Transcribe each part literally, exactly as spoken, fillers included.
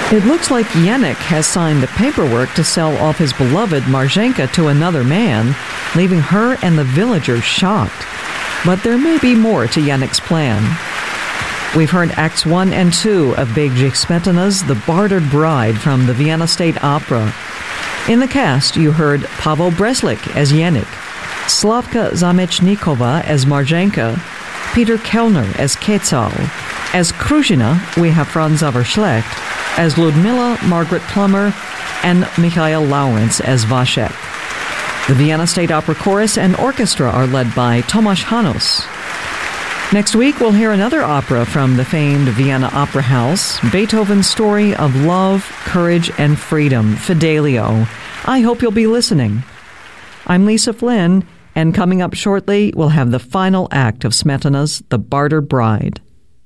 It looks like Yannick has signed the paperwork to sell off his beloved Marzenka to another man, leaving her and the villagers shocked. But there may be more to Yannick's plan. We've heard Acts one and two of Bedřich Smetana's The Bartered Bride from the Vienna State Opera. In the cast, you heard Pavel Breslik as Yannick, Slavka Zamechnikova as Marzenka, Peter Kellner as Quetzal. As Kruzhina, we have Franz Schlecht, as Ludmilla Margaret Plummer, and Mikhail Lawrence as Vashek. The Vienna State Opera Chorus and Orchestra are led by Tomasz Hanos. Next week, we'll hear another opera from the famed Vienna Opera House, Beethoven's story of love, courage, and freedom, Fidelio. I hope you'll be listening. I'm Lisa Flynn, and coming up shortly, we'll have the final act of Smetana's The Bartered Bride.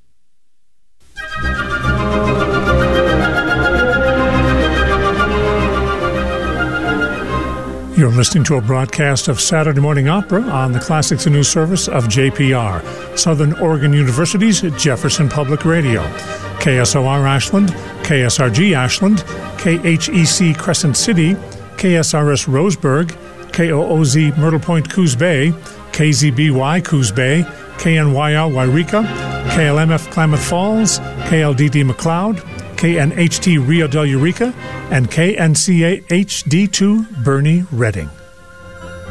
You're listening to a broadcast of Saturday Morning Opera on the Classics and News Service of J P R, Southern Oregon University's Jefferson Public Radio. K S O R Ashland, K S R G Ashland, K H E C Crescent City, K S R S Roseburg, K O O Z Myrtle Point Coos Bay, K Z B Y Coos Bay, K N Y R Wairika, K L M F Klamath Falls, K L D D McLeod, K N H T Rio del Eureka, and K N C A H D two Bernie Redding.